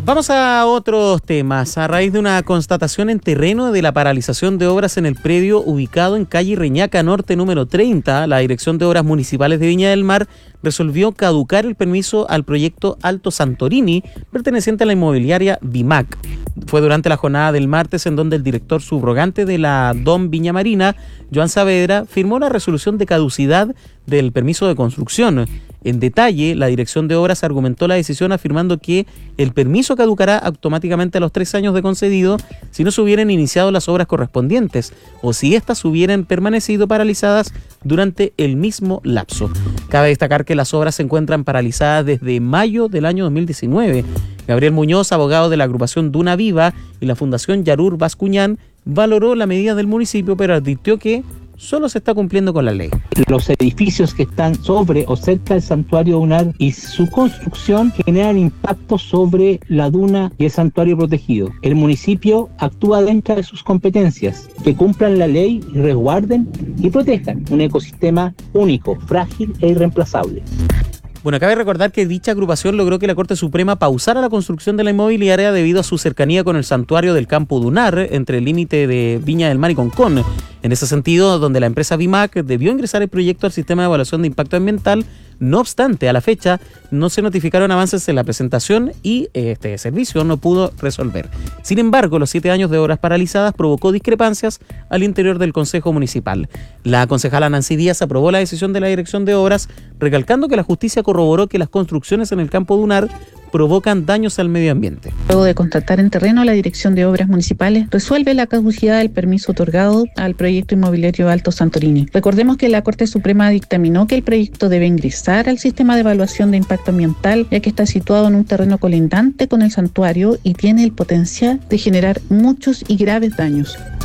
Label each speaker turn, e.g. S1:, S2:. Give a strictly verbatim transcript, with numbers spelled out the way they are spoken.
S1: Vamos a otros temas. A raíz de una constatación en terreno de la paralización de obras en el predio ubicado en calle Reñaca Norte número treinta, la Dirección de Obras Municipales de Viña del Mar resolvió caducar el permiso al proyecto Alto Santorini, perteneciente a la inmobiliaria Vimac. Fue durante la jornada del martes en donde el director subrogante de la D O M Viña Marina, Joan Saavedra, firmó la resolución de caducidad del permiso de construcción. En detalle, la Dirección de Obras argumentó la decisión afirmando que el permiso caducará automáticamente a los tres años de concedido si no se hubieran iniciado las obras correspondientes o si éstas hubieran permanecido paralizadas durante el mismo lapso. Cabe destacar que las obras se encuentran paralizadas desde mayo del año dos mil diecinueve. Gabriel Muñoz, abogado de la agrupación Duna Viva y la Fundación Yarur Bascuñán, valoró la medida del municipio, pero advirtió que solo se está cumpliendo con la ley.
S2: Los edificios que están sobre o cerca del santuario dunar y su construcción generan impacto sobre la duna y el santuario protegido. El municipio actúa dentro de sus competencias, que cumplan la ley y resguarden y protejan un ecosistema único, frágil e irreemplazable.
S1: Bueno, cabe recordar que dicha agrupación logró que la Corte Suprema pausara la construcción de la inmobiliaria debido a su cercanía con el santuario del Campo Dunar, entre el límite de Viña del Mar y Concón. En ese sentido, donde la empresa Vimac debió ingresar el proyecto al sistema de evaluación de impacto ambiental. No obstante, a la fecha no se notificaron avances en la presentación y este servicio no pudo resolver. Sin embargo, los siete años de obras paralizadas provocó discrepancias al interior del Consejo Municipal. La concejala Nancy Díaz aprobó la decisión de la Dirección de Obras, recalcando que la justicia corroboró que las construcciones en el Campo Dunar provocan daños al medio ambiente.
S3: Luego de constatar en terreno, la Dirección de Obras Municipales resuelve la caducidad del permiso otorgado al proyecto inmobiliario Alto Santorini. Recordemos que la Corte Suprema dictaminó que el proyecto debe ingresar al sistema de evaluación de impacto ambiental, ya que está situado en un terreno colindante con el santuario y tiene el potencial de generar muchos y graves daños.